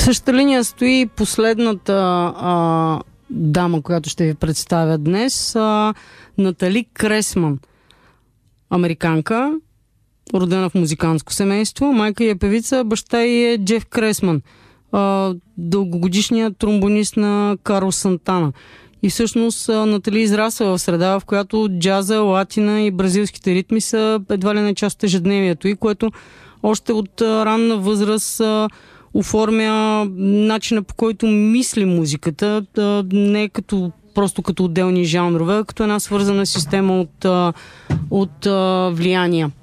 В същата линия стои последната дама, която ще ви представя днес, Натали Кресман. Американка, родена в музикантско семейство. Майка ѝ е певица, баща ѝ е Джеф Кресман, дългогодишният тромбонист на Карлос Сантана. И всъщност Натали израсва в среда, в която джаза, латина и бразилските ритми са едва ли не част от ежедневието и което още от ранна възраст оформя начина, по който мисли музиката, не просто като отделни жанрове, а като една свързана система от влияния.